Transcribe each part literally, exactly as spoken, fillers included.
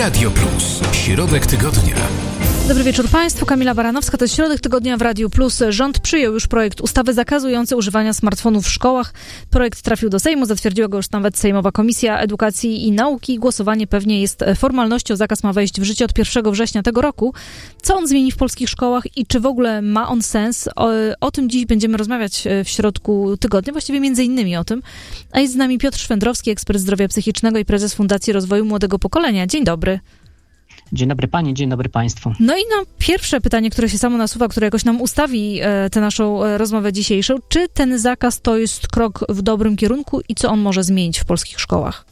Radio Plus. Środek tygodnia. Dobry wieczór Państwu, Kamila Baranowska, to jest Środek Tygodnia w Radiu Plus. Rząd przyjął już projekt ustawy zakazujący używania smartfonów w szkołach. Projekt trafił do Sejmu, zatwierdziła go już nawet Sejmowa Komisja Edukacji i Nauki. Głosowanie pewnie jest formalnością, zakaz ma wejść w życie od pierwszego września tego roku. Co on zmieni w polskich szkołach i czy w ogóle ma on sens? O, o tym dziś będziemy rozmawiać w Środku Tygodnia, właściwie między innymi o tym. A jest z nami Piotr Szwendrowski, ekspert zdrowia psychicznego i prezes Fundacji Rozwoju Młodego Pokolenia. Dzień dobry. Dzień dobry Pani, dzień dobry Państwu. No i no, pierwsze pytanie, które się samo nasuwa, które jakoś nam ustawi e, tę naszą e, rozmowę dzisiejszą. Czy ten zakaz to jest krok w dobrym kierunku i co on może zmienić w polskich szkołach?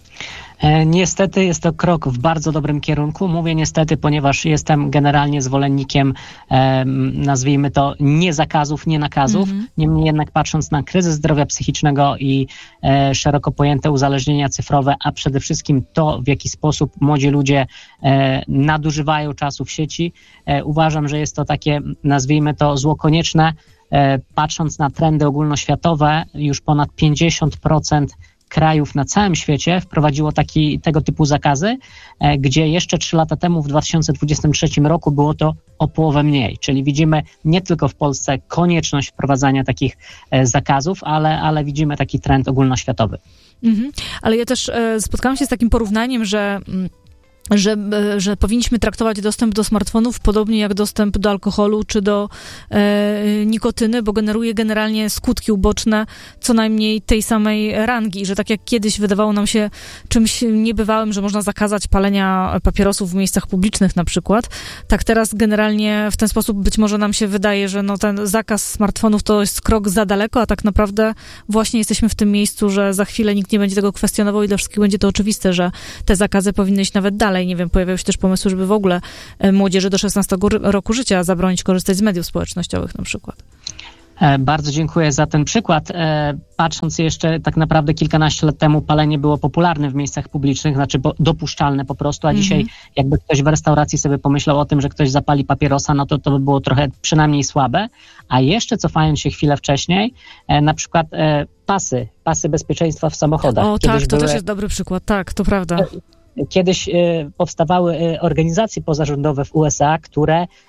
E, niestety jest to krok w bardzo dobrym kierunku. Mówię niestety, ponieważ jestem generalnie zwolennikiem, e, nazwijmy to, nie zakazów, nie nakazów. Mm-hmm. Niemniej jednak patrząc na kryzys zdrowia psychicznego i e, szeroko pojęte uzależnienia cyfrowe, a przede wszystkim to, w jaki sposób młodzi ludzie e, nadużywają czasu w sieci, e, uważam, że jest to takie, nazwijmy to, zło konieczne. E, patrząc na trendy ogólnoświatowe, już ponad pięćdziesiąt procent krajów na całym świecie wprowadziło taki, tego typu zakazy, e, gdzie jeszcze trzy lata temu, w dwa tysiące dwudziestym trzecim roku, było to o połowę mniej. Czyli widzimy nie tylko w Polsce konieczność wprowadzania takich e, zakazów, ale, ale widzimy taki trend ogólnoświatowy. Mhm. Ale ja też e, spotkałam się z takim porównaniem, że... Mm, Że, że powinniśmy traktować dostęp do smartfonów podobnie jak dostęp do alkoholu czy do e, nikotyny, bo generuje generalnie skutki uboczne co najmniej tej samej rangi. Że tak jak kiedyś wydawało nam się czymś niebywałym, że można zakazać palenia papierosów w miejscach publicznych na przykład, tak teraz generalnie w ten sposób być może nam się wydaje, że no ten zakaz smartfonów to jest krok za daleko, a tak naprawdę właśnie jesteśmy w tym miejscu, że za chwilę nikt nie będzie tego kwestionował i dla wszystkich będzie to oczywiste, że te zakazy powinny iść nawet dalej. Nie wiem, pojawiają się też pomysły, żeby w ogóle młodzieży do szesnastego roku życia zabronić korzystać z mediów społecznościowych na przykład. Bardzo dziękuję za ten przykład. Patrząc jeszcze tak naprawdę kilkanaście lat temu palenie było popularne w miejscach publicznych, znaczy dopuszczalne po prostu, a mm-hmm. dzisiaj jakby ktoś w restauracji sobie pomyślał o tym, że ktoś zapali papierosa, no to to by było trochę przynajmniej słabe. A jeszcze cofając się chwilę wcześniej, na przykład pasy, pasy bezpieczeństwa w samochodach. O tak, to były... też jest dobry przykład, tak, to prawda. Kiedyś y, powstawały y, organizacje pozarządowe w U S A, które y,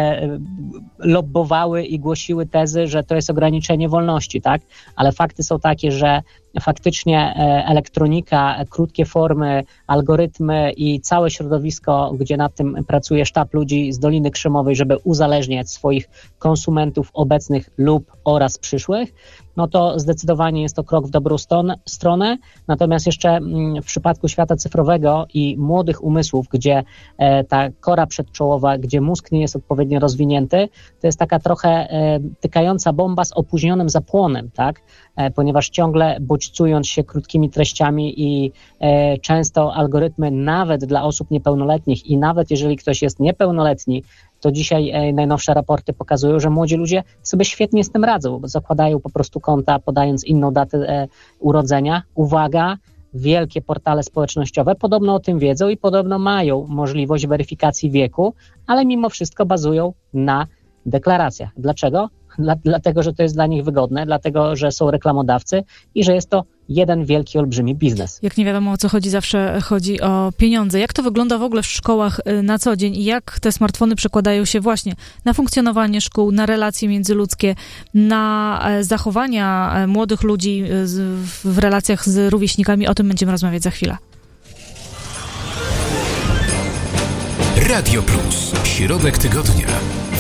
lobbowały i głosiły tezy, że to jest ograniczenie wolności, tak? Ale fakty są takie, że faktycznie y, elektronika, krótkie formy, algorytmy i całe środowisko, gdzie nad tym pracuje sztab ludzi z Doliny Krzemowej, żeby uzależniać swoich konsumentów obecnych lub oraz przyszłych, no to zdecydowanie jest to krok w dobrą ston- stronę. Natomiast jeszcze mm, w przypadku świata cyfrowego i młodych umysłów, gdzie e, ta kora przedczołowa, gdzie mózg nie jest odpowiednio rozwinięty, to jest taka trochę e, tykająca bomba z opóźnionym zapłonem, tak? E, ponieważ ciągle bodźcując się krótkimi treściami i e, często algorytmy nawet dla osób niepełnoletnich i nawet jeżeli ktoś jest niepełnoletni, to dzisiaj e, najnowsze raporty pokazują, że młodzi ludzie sobie świetnie z tym radzą, bo zakładają po prostu konta, podając inną datę e, urodzenia. Uwaga, wielkie portale społecznościowe podobno o tym wiedzą i podobno mają możliwość weryfikacji wieku, ale mimo wszystko bazują na deklaracjach. Dlaczego? Dla, dlatego, że to jest dla nich wygodne, dlatego, że są reklamodawcy i że jest to jeden wielki, olbrzymi biznes. Jak nie wiadomo o co chodzi, zawsze chodzi o pieniądze. Jak to wygląda w ogóle w szkołach na co dzień i jak te smartfony przekładają się właśnie na funkcjonowanie szkół, na relacje międzyludzkie, na zachowania młodych ludzi w relacjach z rówieśnikami? O tym będziemy rozmawiać za chwilę. Radio Plus. Środek tygodnia.